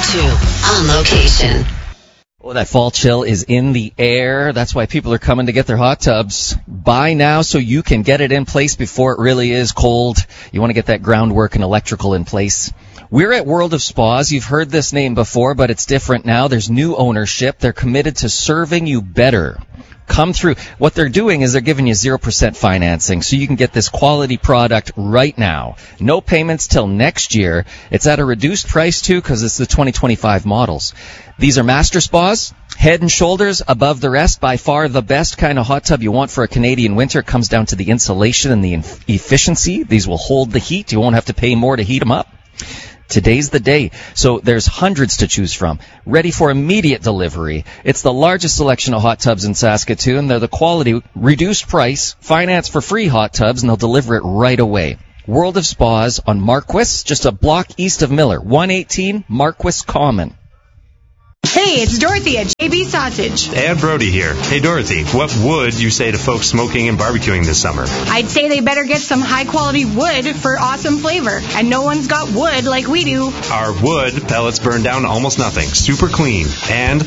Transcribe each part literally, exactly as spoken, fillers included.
oh two, on location. Oh, that fall chill is in the air. That's why people are coming to get their hot tubs. Buy now so you can get it in place before it really is cold. You want to get that groundwork and electrical in place. We're at World of Spas. You've heard this name before, but it's different now. There's new ownership. They're committed to serving you better. Come through. What they're doing is they're giving you zero percent financing so you can get this quality product right now. No payments till next year. It's at a reduced price, too, because it's the twenty twenty-five models. These are master spas, head and shoulders above the rest. By far the best kind of hot tub you want for a Canadian winter. It comes down to the insulation and the efficiency. These will hold the heat. You won't have to pay more to heat them up. Today's the day. So there's hundreds to choose from. Ready for immediate delivery. It's the largest selection of hot tubs in Saskatoon. They're the quality, reduced price, finance for free hot tubs, and they'll deliver it right away. World of Spas on Marquis, just a block east of Miller. one eighteen Marquis Common. Hey, it's Dorothy at J B Sausage. And Brody here. Hey, Dorothy, what would you say to folks smoking and barbecuing this summer? I'd say they better get some high-quality wood for awesome flavor. And no one's got wood like we do. Our wood pellets burn down to almost nothing. Super clean. And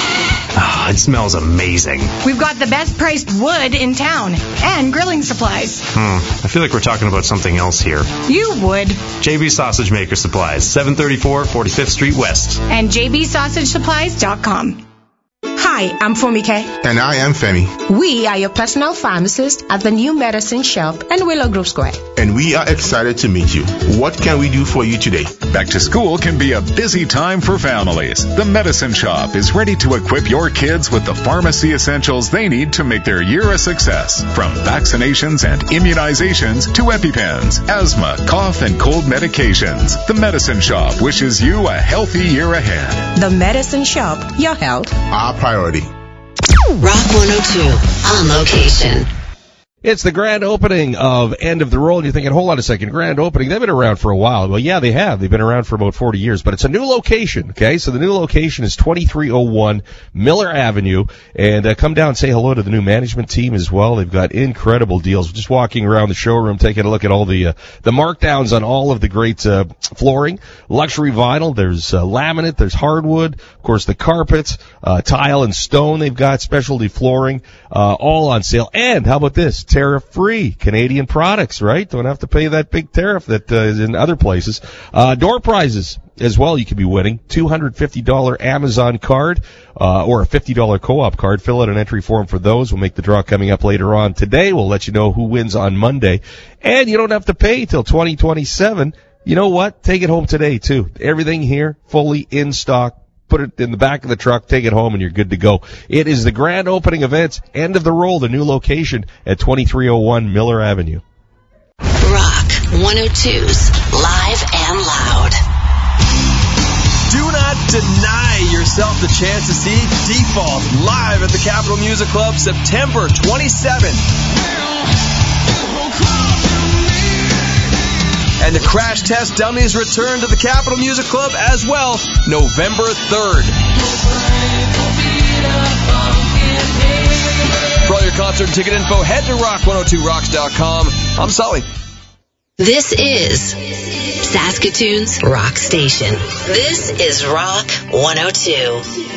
oh, it smells amazing. We've got the best-priced wood in town. And grilling supplies. Hmm. I feel like we're talking about something else here. You would. J B Sausage Maker Supplies, seven thirty-four forty-fifth Street West. And j b sausage supplies dot com. Hi, I'm Fumike. And I am Femi. We are your personal pharmacist at the New Medicine Shop in Willow Grove Square. And we are excited to meet you. What can we do for you today? Back to school can be a busy time for families. The Medicine Shop is ready to equip your kids with the pharmacy essentials they need to make their year a success. From vaccinations and immunizations to EpiPens, asthma, cough, and cold medications. The Medicine Shop wishes you a healthy year ahead. The Medicine Shop, your health, our priority. Rock one oh two, on location. It's the grand opening of End of the Roll, and you're thinking, hold on a second, grand opening, they've been around for a while. Well, yeah, they have. They've been around for about forty years, but it's a new location, okay? So the new location is twenty-three oh one Miller Avenue, and uh, come down and say hello to the new management team as well. They've got incredible deals. Just walking around the showroom, taking a look at all the uh, the markdowns on all of the great uh, flooring, luxury vinyl, there's uh, laminate, there's hardwood, of course the carpets, uh, tile and stone. They've got specialty flooring, uh, all on sale. And how about this? Tariff-free Canadian products, right? Don't have to pay that big tariff that uh, is in other places. Uh, door prizes as well you could be winning. two hundred fifty dollars Amazon card uh, or a fifty dollars co-op card. Fill out an entry form for those. We'll make the draw coming up later on today. We'll let you know who wins on Monday. And you don't have to pay till twenty twenty-seven. You know what? Take it home today, too. Everything here fully in stock. Put it in the back of the truck, take it home, and you're good to go. It is the grand opening event, End of the Roll, the new location at twenty-three oh one Miller Avenue. Rock one oh two's Live and Loud. Do not deny yourself the chance to see Default live at the Capitol Music Club September twenty-seventh. And the Crash Test Dummies return to the Capitol Music Club as well, November third. For all your concert and ticket info, head to rock one oh two rocks dot com. I'm Sully. This is Saskatoon's Rock Station. This is Rock one oh two.